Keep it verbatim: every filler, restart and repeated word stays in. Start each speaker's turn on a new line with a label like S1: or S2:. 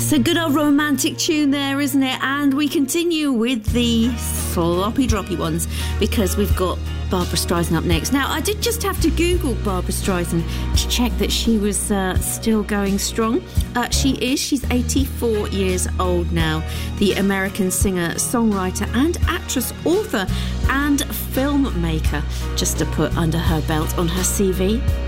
S1: That's a good old romantic tune there, isn't it? And we continue with the sloppy droppy ones because we've got Barbra Streisand up next. Now, I did just have to Google Barbra Streisand to check that she was uh, still going strong. Uh, she is. She's eighty-four years old now. The American singer, songwriter and actress, author and filmmaker, just to put under her belt on her C V.